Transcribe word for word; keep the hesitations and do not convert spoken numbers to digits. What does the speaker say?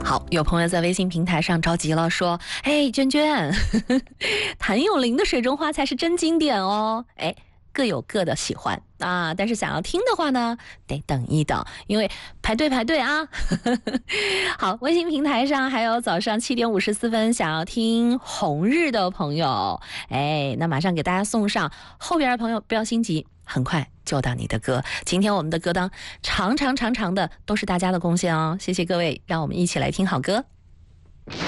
好，有朋友在微信平台上着急了，说：“哎，娟娟，谭咏麟的《水中花》才是真经典哦。”哎，各有各的喜欢啊，但是想要听的话呢，得等一等，因为排队排队啊。好，微信平台上还有早上七点五十四分想要听《红日》的朋友，哎，那马上给大家送上。后边的朋友不要心急，很快就到你的歌。今天我们的歌单长长长长的都是大家的贡献哦，谢谢各位，让我们一起来听好歌。